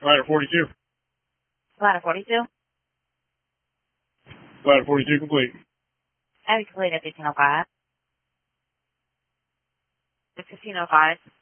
Ladder 42. Ladder 42. Ladder 42 complete. Abby complete at 1505. 1505.